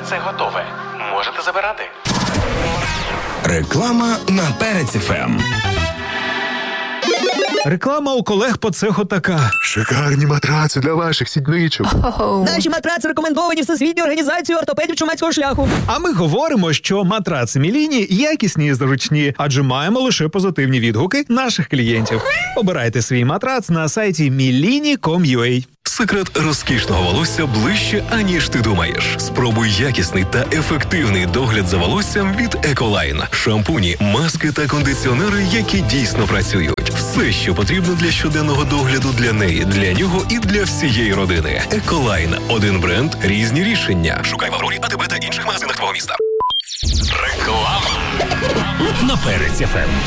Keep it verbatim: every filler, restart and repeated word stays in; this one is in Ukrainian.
Все готове. Можете забирати. Реклама на Перець еф ем. Реклама у колег по цеху така. Шикарні матраци для ваших сідничок. Наші матраци рекомендовані Всесвітньою організацією ортопедів чумацького шляху. А ми говоримо, що матраци Міліні якісні і зручні, адже маємо лише позитивні відгуки наших клієнтів. Обирайте свій матрац на сайті міліні крапка ком крапка ю а. Секрет розкішного волосся ближче, аніж ти думаєш. Спробуй якісний та ефективний догляд за волоссям від Еколайн. Шампуні, маски та кондиціонери, які дійсно працюють. Все, що потрібно для щоденного догляду для неї, для нього і для всієї родини. Еколайн. Один бренд, різні рішення. Шукай в Аврорі, АТБ та інших магазинах твого міста. Реклама на Перець еф ем.